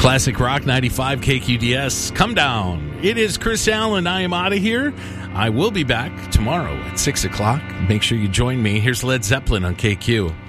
Classic Rock 95 KQDS. Come down. It is Chris Allen. I am out of here. I will be back tomorrow at 6 o'clock. Make sure you join me. Here's Led Zeppelin on KQ.